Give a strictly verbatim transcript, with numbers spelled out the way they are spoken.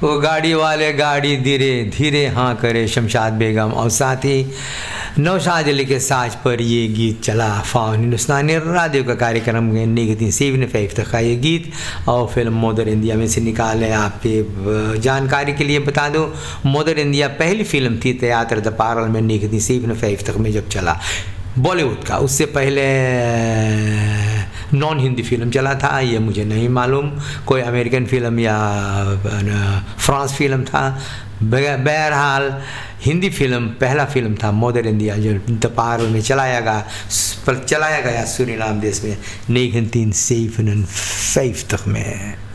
वो गाड़ी वाले गाड़ी धीरे धीरे हाँ करे शमशाद बेगम, और साथ ही नौशाद अली के साज पर ये गीत चला फाउन हिंदुस्तानी रेडियो का कार्यक्रम निगती सीवन फैफ्त का ये गीत, और फिल्म मदर इंडिया में से निकाले। आपके जानकारी के लिए बता दूं, मदर इंडिया पहली फिल्म थी थिएटर द पार्ल में निगती सीवन फैफ्त में जब चला बॉलीवुड का। उससे पहले नॉन हिंदी फिल्म चला था, ये मुझे नहीं मालूम, कोई अमेरिकन फिल्म या फ्रांस फिल्म था। बहरहाल हिंदी फिल्म पहला फिल्म था मदर इंडिया, जो द पार्ल में चलाया गया पर चलाया गया सूरीनाम देश में नाइनटीन सेवेंटी फाइव तक में।